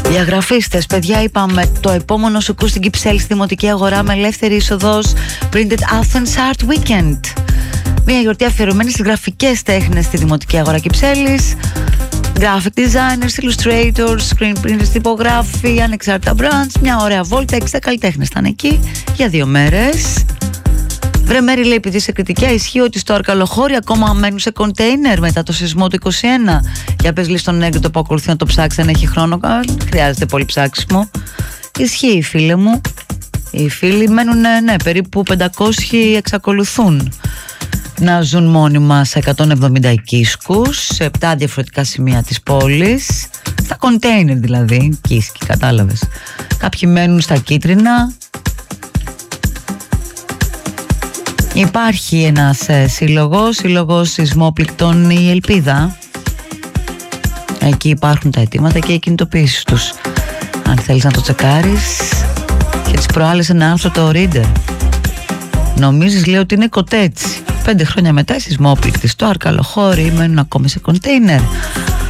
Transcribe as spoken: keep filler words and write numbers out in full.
Διαγραφίστες, παιδιά, είπαμε το επόμενο σουκού στην Κυψέλη στη Δημοτική Αγορά με ελεύθερη είσοδος. Printed Athens Art Weekend. Μια γιορτή αφιερωμένη στις γραφικές τέχνες στη Δημοτική Αγορά Κυψέλης. Graphic designers, illustrators, screen printers, τυπογράφοι, ανεξάρτητα brands. Μια ωραία βόλτα, εξήντα καλλιτέχνες ήταν εκεί για δύο μέρες. Βρε Μέρη, λέει, επειδή σε κριτικιά ισχύει ότι στο Αρκαλοχώρι ακόμα μένουν σε κοντέινερ μετά το σεισμό του είκοσι ένα. Για πες λέει στον έγκριτο που ακολουθεί να το ψάξει αν έχει χρόνο. Χρειάζεται πολύ ψάξιμο. Ισχύει, φίλε μου. Οι φίλοι μένουν, ναι, περίπου πεντακόσιοι εξακολουθούν να ζουν μόνιμα σε εκατόν εβδομήντα οικίσκους σε επτά διαφορετικά σημεία της πόλης. Στα κοντέινερ δηλαδή, κίσκοι, κατάλαβες. Κάποιοι μένουν στα κίτρινα. Υπάρχει ένας ε, σύλλογος, σύλλογος σεισμόπληκτων η Ελπίδα. Εκεί υπάρχουν τα αιτήματα και οι κινητοποιήσεις τους. Αν θέλεις να το τσεκάρεις. Και τις προάλλες ένα άρθρο το Reader. Νομίζεις, λέει, ότι είναι κοτέτσι. Πέντε χρόνια μετά οι σεισμόπληκτοι στο Αρκαλοχώρι μένουν ακόμη σε κοντέινερ.